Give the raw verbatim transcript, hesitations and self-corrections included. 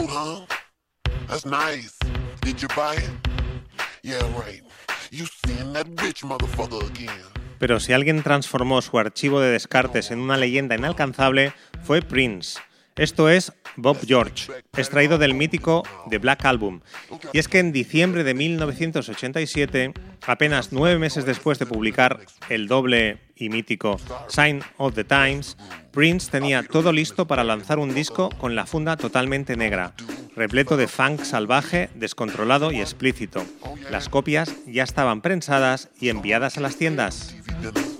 phone, huh? That's nice. Did you buy it? Yeah, right. You seeing that bitch motherfucker again. Pero si alguien transformó su archivo de descartes en una leyenda inalcanzable, fue Prince. Esto es Bob George, extraído del mítico The Black Album. Y es que en diciembre de mil novecientos ochenta y siete, apenas nueve meses después de publicar el doble y mítico Sign of the Times, Prince tenía todo listo para lanzar un disco con la funda totalmente negra, repleto de funk salvaje, descontrolado y explícito. Las copias ya estaban prensadas y enviadas a las tiendas.